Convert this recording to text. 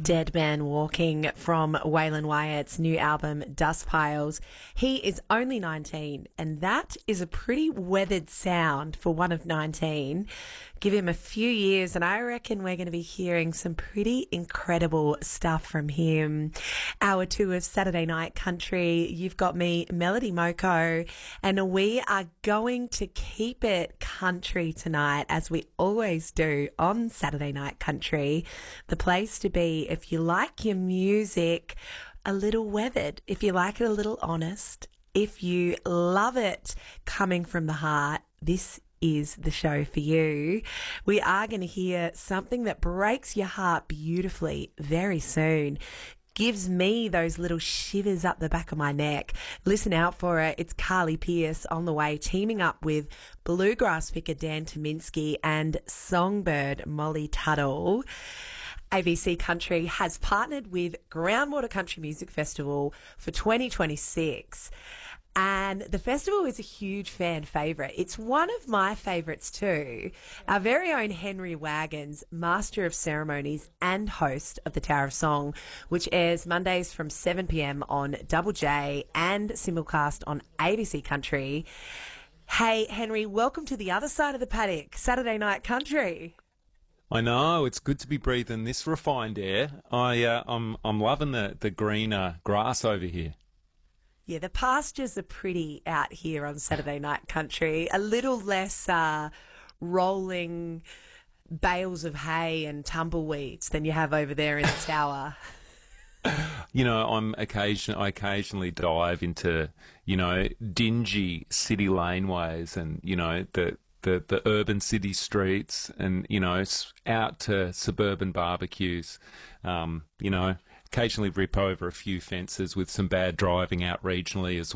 Dead Man Walking from Waylon Wyatt's new album, Dust Piles. He is only 19, and that is a pretty weathered sound for one of 19. Give him a few years, and I reckon we're going to be hearing some pretty incredible stuff from him. Hour 2 of Saturday Night Country. You've got me, Melody Moko, and we are going to keep it country tonight, as we always do on Saturday Night Country. The place to be if you like your music a little weathered, if you like it a little honest, if you love it coming from the heart, this is the show for you. We are going to hear something that breaks your heart beautifully very soon. Gives me those little shivers up the back of my neck. Listen out for it. It's Carly Pearce on the way, teaming up with bluegrass picker Dan Tominski and songbird Molly Tuttle. ABC Country has partnered with Groundwater Country Music Festival for 2026. And the festival is a huge fan favourite. It's one of my favourites too. Our very own Henry Wagons, Master of Ceremonies and host of the Tower of Song, which airs Mondays from 7 p.m. on Double J and simulcast on ABC Country. Hey, Henry, welcome to the other side of the paddock, Saturday Night Country. I know, it's good to be breathing this refined air. I'm loving the greener grass over here. Yeah, the pastures are pretty out here on Saturday Night Country. A little less rolling bales of hay and tumbleweeds than you have over there in the tower. You know, I occasionally dive into, dingy city laneways and, the urban city streets and, out to suburban barbecues, occasionally rip over a few fences with some bad driving out regionally as